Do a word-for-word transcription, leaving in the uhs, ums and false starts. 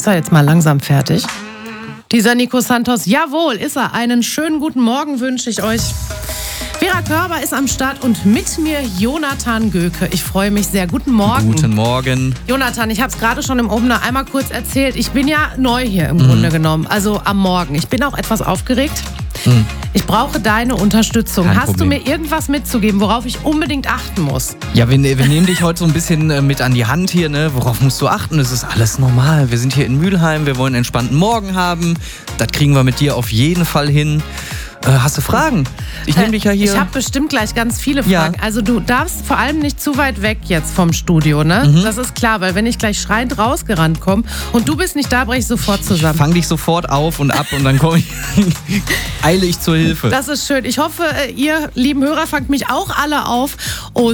Sei jetzt mal langsam fertig. Dieser Nico Santos, jawohl, ist er. Einen schönen guten Morgen wünsche ich euch. Vera Körber ist am Start und mit mir Jonathan Göke. Ich freue mich sehr. Guten Morgen. Guten Morgen. Jonathan, ich habe es gerade schon im Opener einmal kurz erzählt. Ich bin ja neu hier im mhm. Grunde genommen, also am Morgen. Ich bin auch etwas aufgeregt. Mhm. Ich brauche deine Unterstützung. Kein Hast Problem. du mir irgendwas mitzugeben, worauf ich unbedingt achten muss? Ja, wir, wir nehmen dich heute so ein bisschen mit an die Hand hier, ne? Worauf musst du achten? Es ist alles normal. Wir sind hier in Mülheim, wir wollen einen entspannten Morgen haben. Das kriegen wir mit dir auf jeden Fall hin. Äh, hast du Fragen? Ich nehme dich ja hier. Ich habe bestimmt gleich ganz viele Fragen. Ja. Also du darfst vor allem nicht zu weit weg jetzt vom Studio, ne? Mhm. Das ist klar, weil wenn ich gleich schreiend rausgerannt komme und du bist nicht da, breche ich sofort zusammen. Ich fang dich sofort auf und ab und dann komme ich, eile ich zur Hilfe. Das ist schön. Ich hoffe, ihr lieben Hörer fangt mich auch alle auf und